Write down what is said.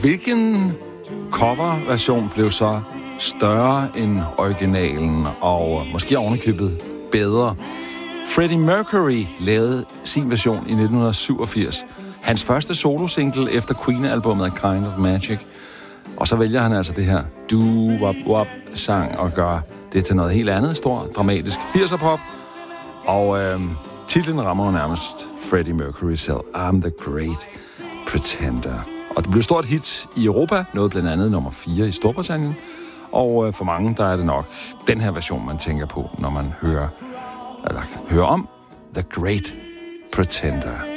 Hvilken coverversion blev så større end originalen, og måske ovenikøbet bedre? Freddie Mercury lavede sin version i 1987. Hans første solosingle efter Queen-albummet A Kind of Magic. Og så vælger han altså det her doo-wop-wop-sang og gør det til noget helt andet, stor, dramatisk 80'er-pop. Og titlen rammer jo nærmest Freddie Mercury selv. I'm the Great Pretender. Og det blev et stort hit i Europa, nåede blandt andet nummer 4 i Storbritannien. Og for mange, der er det nok den her version, man tænker på, når man hører om The Great Pretender.